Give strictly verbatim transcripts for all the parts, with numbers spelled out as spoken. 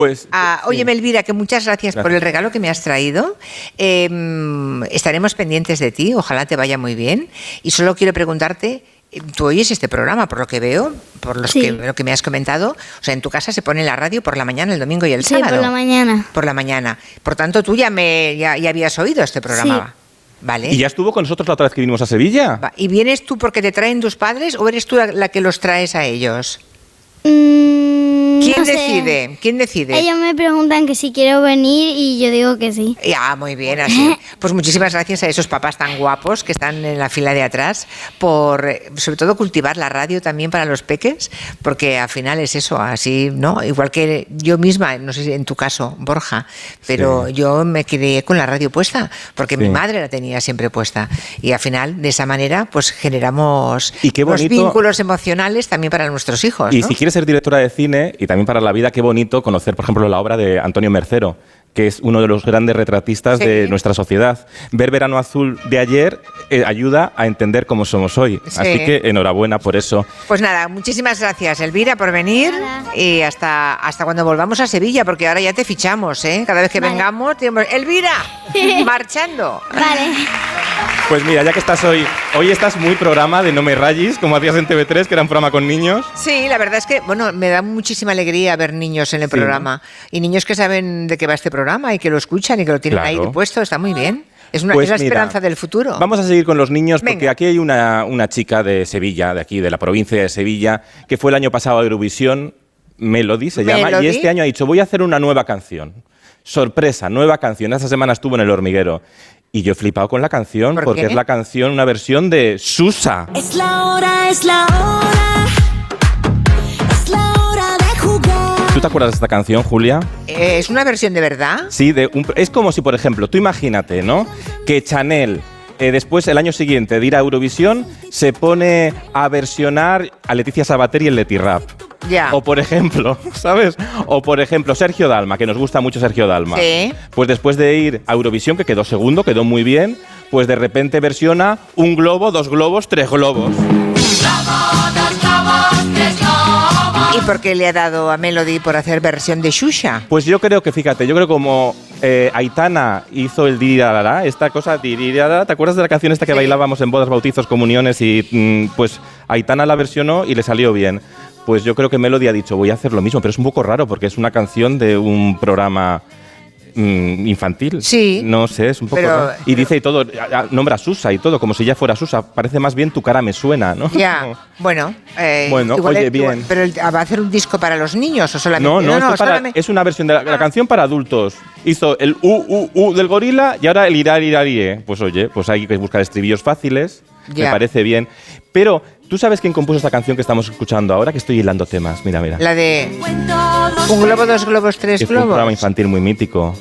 Pues, ah, sí. Óyeme, Elvira, que muchas gracias, gracias por el regalo que me has traído. Eh, estaremos pendientes de ti, ojalá te vaya muy bien. Y solo quiero preguntarte, tú oyes este programa, por lo que veo, por los sí. que, lo que me has comentado. O sea, en tu casa se pone la radio por la mañana, el domingo y el sí, sábado. Sí, por la mañana. Por la mañana. Por tanto, tú ya, me, ya, ya habías oído este programa. Sí. Vale. ¿Y ya estuvo con nosotros la otra vez que vinimos a Sevilla? Va. ¿Y vienes tú porque te traen tus padres o eres tú la, la que los traes a ellos? Mm, ¿Quién no sé. decide? ¿Quién decide? Ellos me preguntan que si quiero venir y yo digo que sí. Ya, muy bien, así. Pues muchísimas gracias a esos papás tan guapos que están en la fila de atrás por, sobre todo, cultivar la radio también para los peques, porque al final es eso, así, ¿no? Igual que yo misma, no sé si en tu caso, Borja, pero sí. yo me quedé con la radio puesta, porque sí. mi madre la tenía siempre puesta. Y al final, de esa manera, pues generamos y qué bonito, los vínculos emocionales también para nuestros hijos, Y ¿no? si quieres ser directora de cine, y también para la vida, qué bonito conocer, por ejemplo, la obra de Antonio Mercero, que es uno de los grandes retratistas sí. de nuestra sociedad. Ver Verano Azul de ayer eh, ayuda a entender cómo somos hoy. Sí. Así que enhorabuena por eso. Pues nada, muchísimas gracias, Elvira, por venir. Nada. Y hasta, hasta cuando volvamos a Sevilla, porque ahora ya te fichamos, ¿eh? Cada vez que vale. vengamos, digamos, Elvira, marchando. Vale. Pues mira, ya que estás hoy, hoy estás muy programa de No me rayes, como hacías en T V tres, que era un programa con niños. Sí, la verdad es que, bueno, me da muchísima alegría ver niños en el sí. programa. Y niños que saben de qué va este programa. Y que lo escuchan y que lo tienen claro. ahí puesto, está muy bien. Es, una, pues es la mira, esperanza del futuro. Vamos a seguir con los niños porque Venga. aquí hay una, una chica de Sevilla, de aquí, de la provincia de Sevilla, que fue el año pasado a Eurovisión, Melody se llama, Melody. y este año ha dicho, voy a hacer una nueva canción. Sorpresa, nueva canción. Esta semana estuvo en El Hormiguero. Y yo he flipado con la canción ¿Por porque qué? es la canción, una versión de Susa. Es la hora, es la hora. ¿Tú te acuerdas de esta canción, Julia? Eh, ¿Es una versión de verdad? Sí, de un, es como si, por ejemplo, tú imagínate, ¿no? Que Chanel, eh, después, el año siguiente de ir a Eurovisión, se pone a versionar a Leticia Sabater y el Leti Rap. Ya. O por ejemplo, ¿sabes? O por ejemplo, Sergio Dalma, que nos gusta mucho Sergio Dalma. Sí. Pues después de ir a Eurovisión, que quedó segundo, quedó muy bien, pues de repente versiona un globo, dos globos, tres globos. ¿Y por qué le ha dado a Melody por hacer versión de Xuxa? Pues yo creo que, fíjate, yo creo como eh, Aitana hizo el dirirarara, esta cosa dirirarara, ¿te acuerdas de la canción esta que sí. bailábamos en bodas, bautizos, comuniones? Y mm, pues Aitana la versionó y le salió bien. Pues yo creo que Melody ha dicho, voy a hacer lo mismo, pero es un poco raro porque es una canción de un programa mm, infantil. Sí. No sé, es un poco pero, raro. Y dice y todo, nombra a Susa y todo, como si ya fuera Susa. Parece más bien Tu cara me suena, ¿no? Ya, bueno. Eh, bueno, igual oye, es, bien. Igual, ¿pero va a hacer un disco para los niños o solamente? No, no, no, no para, solamente... es una versión de la, la canción para adultos. Hizo el U, U, U del gorila y ahora el irar, irar, irar. Pues oye, pues hay que buscar estribillos fáciles, ya. Me parece bien. Pero, ¿tú sabes quién compuso esta canción que estamos escuchando ahora? Que estoy hilando temas, mira, mira. La de Un globo, dos globos, tres es globos. Es un programa infantil muy mítico.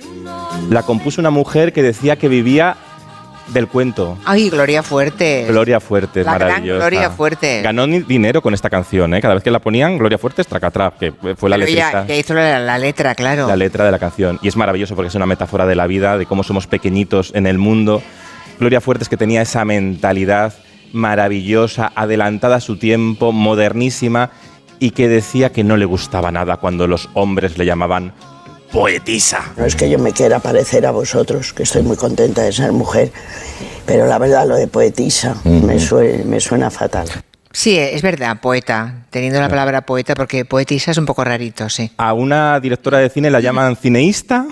La compuso una mujer que decía que vivía del cuento. Ay, Gloria Fuertes. Gloria Fuertes, la maravillosa. Gran Gloria Fuertes. Ganó dinero con esta canción, ¿eh? Cada vez que la ponían, Gloria Fuertes, tracatrap, que fue la Pero letrista. Ya, ya hizo la, la letra, claro. La letra de la canción. Y es maravilloso porque es una metáfora de la vida, de cómo somos pequeñitos en el mundo. Gloria Fuertes, que tenía esa mentalidad maravillosa, adelantada a su tiempo, modernísima, y que decía que no le gustaba nada cuando los hombres le llamaban poetisa. No es que yo me quiera parecer a vosotros, que estoy muy contenta de ser mujer, pero la verdad lo de poetisa uh-huh. me, suena, me suena fatal. Sí, es verdad, poeta, teniendo la palabra poeta, porque poetisa es un poco rarito, sí. ¿A una directora de cine la llaman cineísta?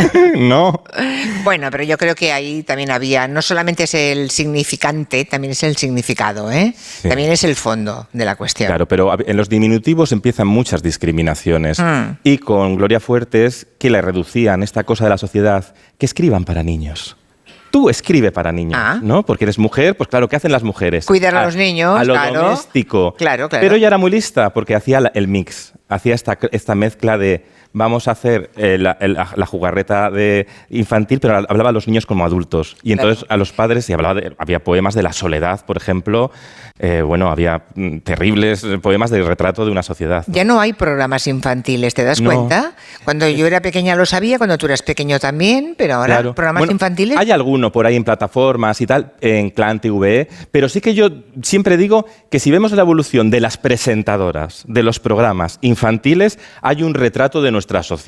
No. Bueno, pero yo creo que ahí también había, no solamente es el significante, también es el significado, ¿eh? Sí. También es el fondo de la cuestión. Claro, pero en los diminutivos empiezan muchas discriminaciones. Mm. Y con Gloria Fuertes, que le reducían esta cosa de la sociedad, que escriban para niños. Tú escribe para niños, ah. ¿no? Porque eres mujer, pues claro, ¿qué hacen las mujeres? Cuidar a, a los niños, a lo claro. doméstico. Claro, claro. Pero ella era muy lista porque hacía el mix, hacía esta, esta mezcla de vamos a hacer eh, la, la, la jugarreta de infantil, pero hablaba a los niños como adultos. Y entonces claro. a los padres, y hablaba de, había poemas de la soledad, por ejemplo, eh, bueno, había mm, terribles poemas del retrato de una sociedad. Ya no hay programas infantiles, ¿te das no. cuenta? Cuando yo era pequeña lo sabía, cuando tú eras pequeño también, pero ahora claro. programas bueno, infantiles... Hay alguno por ahí en plataformas y tal, en Clan T V E, pero sí que yo siempre digo que si vemos la evolución de las presentadoras, de los programas infantiles, hay un retrato de nuestra sociedad.